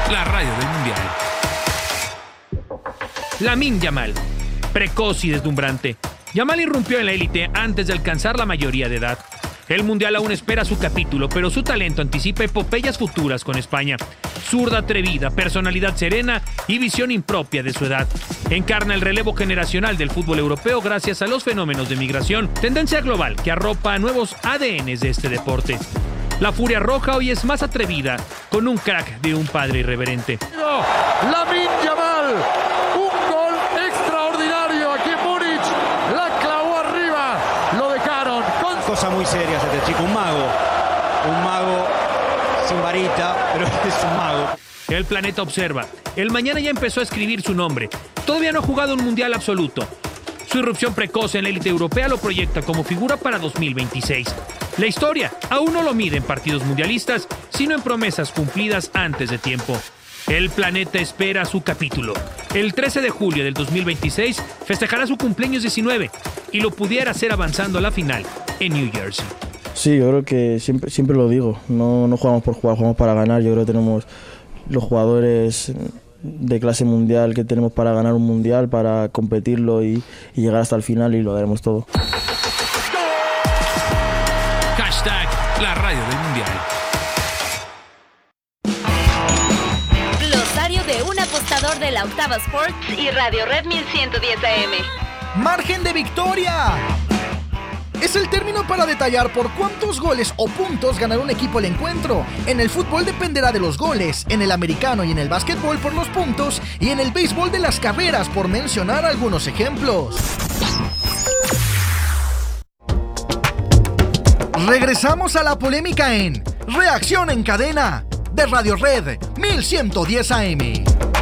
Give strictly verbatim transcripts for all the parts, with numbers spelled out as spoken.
la radio del Mundial. Lamine Yamal, precoz y deslumbrante. Yamal irrumpió en la élite antes de alcanzar la mayoría de edad. El Mundial aún espera su capítulo, pero su talento anticipa epopeyas futuras con España. Zurda atrevida, personalidad serena y visión impropia de su edad. Encarna el relevo generacional del fútbol europeo gracias a los fenómenos de migración, tendencia global que arropa nuevos A D Ns de este deporte. La Furia Roja hoy es más atrevida, con un crack de un padre irreverente. Lamine Yamal, un gol extraordinario aquí en Múnich, la clavó arriba, lo dejaron. Con... Cosa muy seria este chico, un mago, un mago sin varita, pero es un mago. El planeta observa, el mañana ya empezó a escribir su nombre, todavía no ha jugado un mundial absoluto. Su irrupción precoz en la élite europea lo proyecta como figura para dos mil veintiséis. La historia aún no lo mide en partidos mundialistas, sino en promesas cumplidas antes de tiempo. El planeta espera su capítulo. El trece de julio del dos mil veintiséis festejará su cumpleaños diecinueve y lo pudiera hacer avanzando a la final en New Jersey. Sí, yo creo que siempre, siempre lo digo, no, no jugamos por jugar, jugamos para ganar. Yo creo que tenemos los jugadores de clase mundial que tenemos para ganar un mundial, para competirlo y, y llegar hasta el final, y lo daremos todo. Hashtag la radio del Mundial. Glosario de un apostador de la Octava Sports y Radio Red mil ciento diez A M. ¡Margen de victoria! Es el término para detallar por cuántos goles o puntos ganará un equipo el encuentro. En el fútbol dependerá de los goles, en el americano y en el básquetbol por los puntos, y en el béisbol de las carreras, por mencionar algunos ejemplos. Regresamos a la polémica en Reacción en Cadena de Radio Red mil ciento diez A M.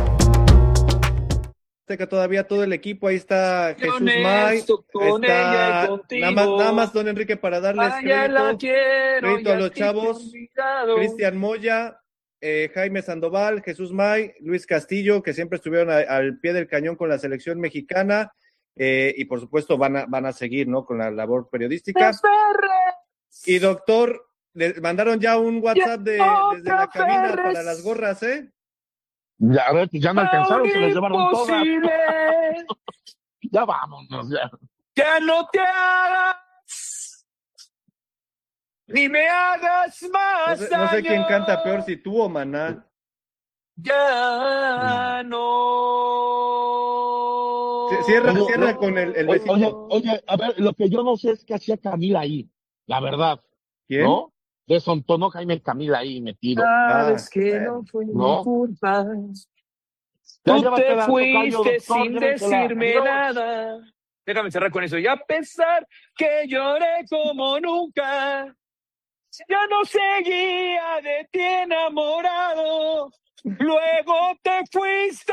Que todavía todo el equipo, ahí está Jesús Honesto, May, con está ella y contigo. nada más, nada más don Enrique para darles Ah, ya crédito, la quiero, crédito a ya los te he chavos, olvidado. Cristian Moya, eh, Jaime Sandoval, Jesús May, Luis Castillo, que siempre estuvieron a, al pie del cañón con la selección mexicana, eh, y por supuesto van a, van a seguir, ¿no?, con la labor periodística. Y doctor, le mandaron ya un WhatsApp de, desde la cabina para las gorras, ¿eh? Ya, a ver, ya no alcanzaron, se les llevaron todas. Imposible. Ya vámonos, ya. Ya no te hagas, ni me hagas No más sé, no sé quién daño. canta peor, si tú o Maná. Ya no. Sí, Cierra, Oye, cierra no, con el, el Oye, besito. oye, oye, a ver, lo que yo no sé es qué hacía Camila ahí, la verdad. ¿Quién? ¿No? Desontonó Jaime Camila ahí metido. Sabes Ah, que bueno. no fue No. mi culpa. Ya Tú llévatela, te tocayo, fuiste doctor, sin llévatela. decirme Adiós. nada. Déjame cerrar con eso. Y a pesar que lloré como nunca, ya no seguía de ti enamorado. Luego te fuiste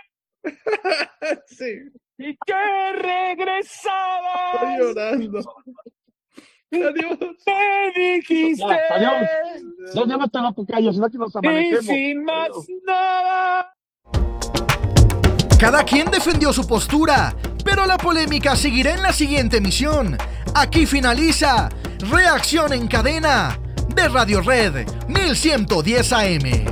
Sí, y que regresabas. estoy llorando. Adiós. Te dijiste. Ya, adiós. Ya llévatela, tocayo, si no aquí nos Y amanecemos. sin más nada. Cada quien defendió su postura, pero la polémica seguirá en la siguiente emisión. Aquí finaliza Reacción en Cadena de Radio Red mil ciento diez A M.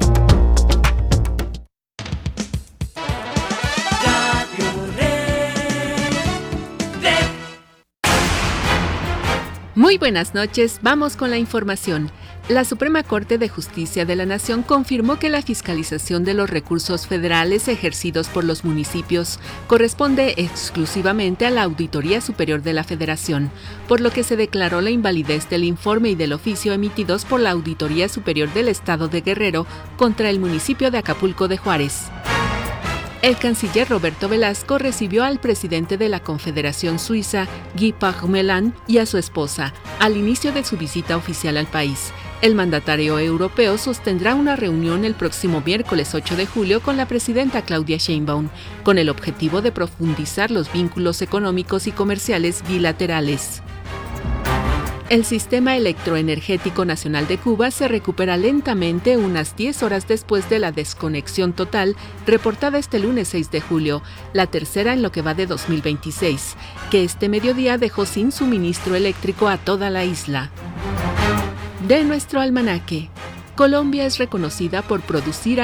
Muy buenas noches, vamos con la información. La Suprema Corte de Justicia de la Nación confirmó que la fiscalización de los recursos federales ejercidos por los municipios corresponde exclusivamente a la Auditoría Superior de la Federación, por lo que se declaró la invalidez del informe y del oficio emitidos por la Auditoría Superior del Estado de Guerrero contra el municipio de Acapulco de Juárez. El canciller Roberto Velasco recibió al presidente de la Confederación Suiza, Guy Parmelin, y a su esposa, al inicio de su visita oficial al país. El mandatario europeo sostendrá una reunión el próximo miércoles ocho de julio con la presidenta Claudia Sheinbaum, con el objetivo de profundizar los vínculos económicos y comerciales bilaterales. El Sistema Electroenergético Nacional de Cuba se recupera lentamente unas diez horas después de la desconexión total reportada este lunes seis de julio, la tercera en lo que va de dos mil veintiséis, que este mediodía dejó sin suministro eléctrico a toda la isla. De nuestro almanaque, Colombia es reconocida por producir